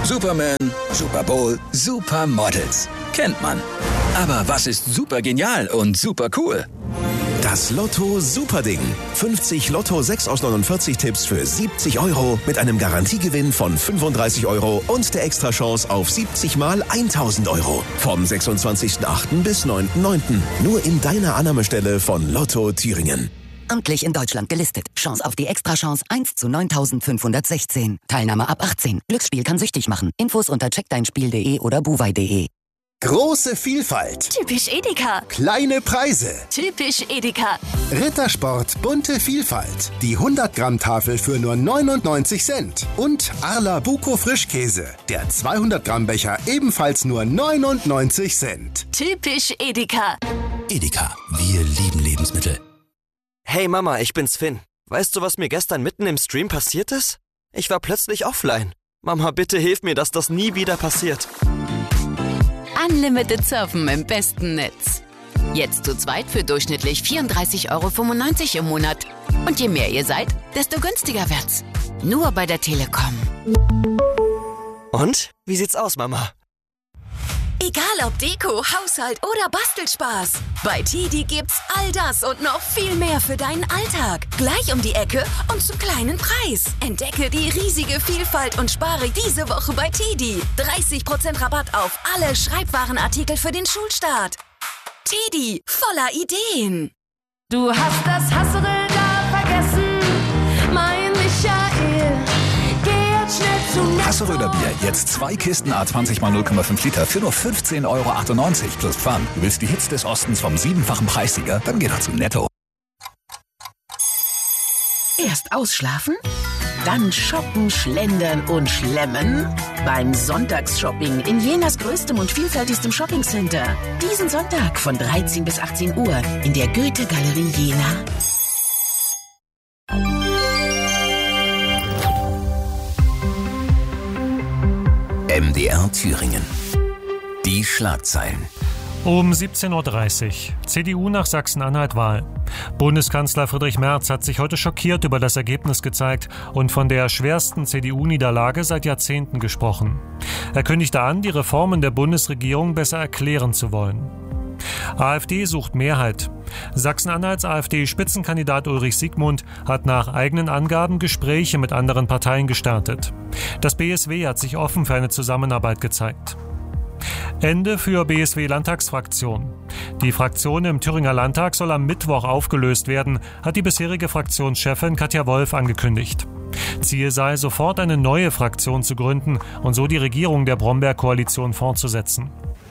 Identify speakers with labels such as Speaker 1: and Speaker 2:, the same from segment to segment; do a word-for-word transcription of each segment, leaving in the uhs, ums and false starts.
Speaker 1: Superman, Super Bowl, Supermodels. Kennt man. Aber was ist super genial und super cool?
Speaker 2: Das Lotto Superding. fünfzig Lotto sechs aus neunundvierzig Tipps für siebzig Euro mit einem Garantiegewinn von fünfunddreißig Euro und der Extrachance auf siebzig mal tausend Euro. Vom sechsundzwanzigsten achten bis neunten neunten Nur in deiner Annahmestelle von Lotto Thüringen.
Speaker 3: Amtlich in Deutschland gelistet. Chance auf die Extrachance eins zu neuntausendfünfhundertsechzehn. Teilnahme ab achtzehn. Glücksspiel kann süchtig machen. Infos unter check dein spiel punkt de oder buwei punkt de.
Speaker 4: Große Vielfalt.
Speaker 5: Typisch Edeka.
Speaker 4: Kleine Preise.
Speaker 5: Typisch Edeka.
Speaker 4: Rittersport bunte Vielfalt. Die hundert Gramm Tafel für nur neunundneunzig Cent. Und Arla Buko Frischkäse. Der zweihundert Gramm Becher ebenfalls nur neunundneunzig Cent.
Speaker 5: Typisch Edeka.
Speaker 2: Edeka, wir lieben Lebensmittel.
Speaker 6: Hey Mama, ich bin's Finn. Weißt du, was mir gestern mitten im Stream passiert ist? Ich war plötzlich offline. Mama, bitte hilf mir, dass das nie wieder passiert.
Speaker 7: Unlimited Surfen im besten Netz. Jetzt zu zweit für durchschnittlich vierunddreißig Euro fünfundneunzig im Monat. Und je mehr ihr seid, desto günstiger wird's. Nur bei der Telekom.
Speaker 6: Und? Wie sieht's aus, Mama?
Speaker 5: Egal ob Deko, Haushalt oder Bastelspaß. Bei Tidi gibt's all das und noch viel mehr für deinen Alltag. Gleich um die Ecke und zum kleinen Preis. Entdecke die riesige Vielfalt und spare diese Woche bei Tidi. dreißig Prozent Rabatt auf alle Schreibwarenartikel für den Schulstart. Tidi, voller Ideen.
Speaker 8: Du hast das Hasserl da vergessen, mein Michael. Geh jetzt schnell zu Netto.
Speaker 1: Hasseröder Bier, jetzt zwei Kisten A zwanzig mal null Komma fünf Liter für nur fünfzehn Euro achtundneunzig plus Pfand. Du willst die Hits des Ostens vom siebenfachen Preissieger? Dann geh doch zu Netto.
Speaker 9: Erst ausschlafen, dann shoppen, schlendern und schlemmen. Beim Sonntagsshopping in Jenas größtem und vielfältigstem Shoppingcenter. Diesen Sonntag von dreizehn bis achtzehn Uhr in der Goethe-Galerie Jena.
Speaker 2: M D R Thüringen. Die Schlagzeilen.
Speaker 10: Um siebzehn Uhr dreißig. C D U nach Sachsen-Anhalt-Wahl. Bundeskanzler Friedrich Merz hat sich heute schockiert über das Ergebnis gezeigt und von der schwersten C D U-Niederlage seit Jahrzehnten gesprochen. Er kündigte an, die Reformen der Bundesregierung besser erklären zu wollen. AfD sucht Mehrheit. Sachsen-Anhalts AfD-Spitzenkandidat Ulrich Siegmund hat nach eigenen Angaben Gespräche mit anderen Parteien gestartet. Das B S W hat sich offen für eine Zusammenarbeit gezeigt. Ende für B S W-Landtagsfraktion. Die Fraktion im Thüringer Landtag soll am Mittwoch aufgelöst werden, hat die bisherige Fraktionschefin Katja Wolf angekündigt. Ziel sei, sofort eine neue Fraktion zu gründen und so die Regierung der Bromberg-Koalition fortzusetzen.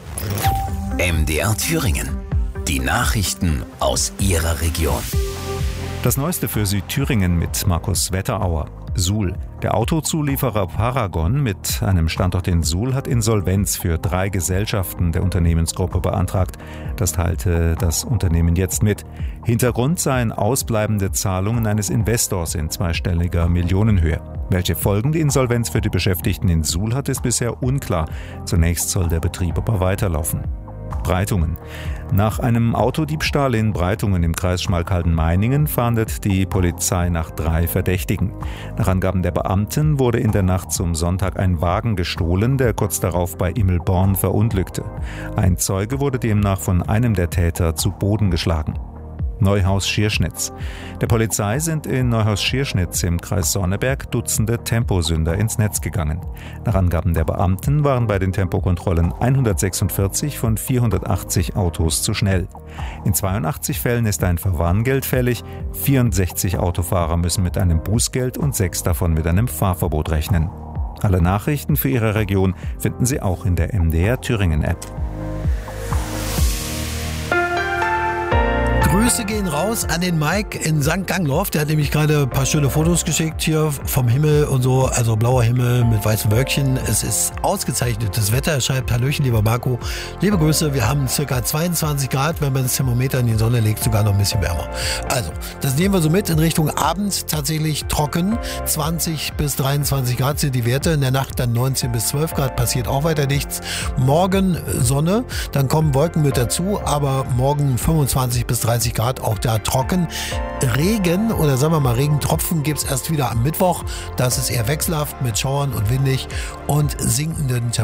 Speaker 2: M D R Thüringen. Die Nachrichten aus Ihrer Region.
Speaker 11: Das Neueste für Südthüringen mit Markus Wetterauer. Suhl. Der Autozulieferer Paragon mit einem Standort in Suhl hat Insolvenz für drei Gesellschaften der Unternehmensgruppe beantragt. Das teilte das Unternehmen jetzt mit. Hintergrund seien ausbleibende Zahlungen eines Investors in zweistelliger Millionenhöhe. Welche Folgen die Insolvenz für die Beschäftigten in Suhl hat, ist bisher unklar. Zunächst soll der Betrieb aber weiterlaufen. Breitungen. Nach einem Autodiebstahl in Breitungen im Kreis Schmalkalden-Meiningen fahndet die Polizei nach drei Verdächtigen. Nach Angaben der Beamten wurde in der Nacht zum Sonntag ein Wagen gestohlen, der kurz darauf bei Immelborn verunglückte. Ein Zeuge wurde demnach von einem der Täter zu Boden geschlagen. Neuhaus-Schierschnitz. Der Polizei sind in Neuhaus-Schierschnitz im Kreis Sonneberg Dutzende Temposünder ins Netz gegangen. Nach Angaben der Beamten waren bei den Tempokontrollen hundertsechsundvierzig von vierhundertachtzig Autos zu schnell. In zweiundachtzig Fällen ist ein Verwarngeld fällig, vierundsechzig Autofahrer müssen mit einem Bußgeld und sechs davon mit einem Fahrverbot rechnen. Alle Nachrichten für Ihre Region finden Sie auch in der M D R Thüringen App.
Speaker 12: Grüße gehen raus an den Mike in Sankt Gangloff. Der hat nämlich gerade ein paar schöne Fotos geschickt hier vom Himmel und so. Also blauer Himmel mit weißen Wölkchen. Es ist ausgezeichnetes Wetter. Er schreibt: Hallöchen, lieber Marco. Liebe Grüße, wir haben ca. zweiundzwanzig Grad. Wenn man das Thermometer in die Sonne legt, sogar noch ein bisschen wärmer. Also, das nehmen wir so mit in Richtung Abend. Tatsächlich trocken. zwanzig bis dreiundzwanzig Grad sind die Werte. In der Nacht dann neunzehn bis zwölf Grad. Passiert auch weiter nichts. Morgen Sonne. Dann kommen Wolken mit dazu. Aber morgen fünfundzwanzig bis dreißig einunddreißig Grad, auch da trocken. Regen oder sagen wir mal Regentropfen gibt es erst wieder am Mittwoch. Das ist eher wechselhaft mit Schauern und windig und sinkenden Temperaturen.